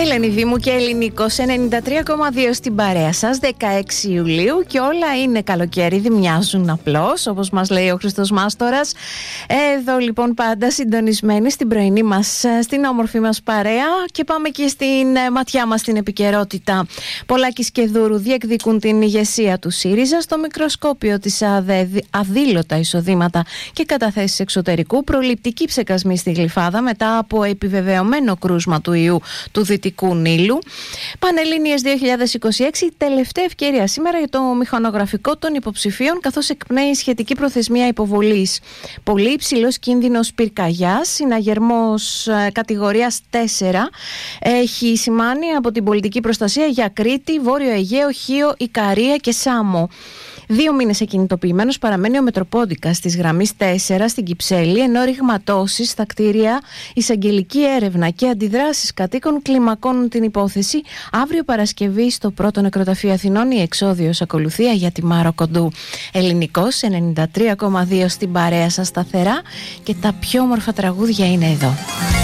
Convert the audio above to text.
Ελένη Δήμου και Ελληνικός 93,2 στην παρέα σας, 16 Ιουλίου και όλα είναι καλοκαίρι, μοιάζουν απλώς, όπως μας λέει ο Χριστός Μάστορας. Εδώ λοιπόν πάντα συντονισμένοι στην πρωινή μας, στην όμορφη μας παρέα, και πάμε και στην ματιά μας στην επικαιρότητα. Πολάκης και Δούρου διεκδικούν την ηγεσία του ΣΥΡΙΖΑ. Στο μικροσκόπιο της ΑΔΕ, αδήλωτα εισοδήματα και καταθέσεις εξωτερικού, προληπτική ψεκασμή στη Γλυφάδα μετά από επιβεβαιωμένο κρούσμα του ιού του Δυτικού Νείλου. Πανελλήνιες 2026, τελευταία ευκαιρία σήμερα για το μηχανογραφικό των υποψηφίων, καθώς εκπνέει σχετική προθεσμία υποβολής. Πολύ υψηλός κίνδυνος πυρκαγιάς, συναγερμός κατηγορίας 4 έχει σημάνει από την πολιτική προστασία για Κρήτη, Βόρειο Αιγαίο, Χίο, Ικαρία και Σάμο. 2 μήνες εκκινητοποιημένος παραμένει ο Μετροπόντικας της γραμμής 4 στην Κυψέλη, ενώ ρηγματώσεις στα κτίρια, εισαγγελική έρευνα και αντιδράσεις κατοίκων κλιμακώνουν την υπόθεση. Αύριο Παρασκευή στο πρώτο νεκροταφείο Αθηνών η εξόδιος ακολουθία για τη Μάρο Κοντού. Ελληνικός 93,2 στην παρέα σας σταθερά, και τα πιο όμορφα τραγούδια είναι εδώ.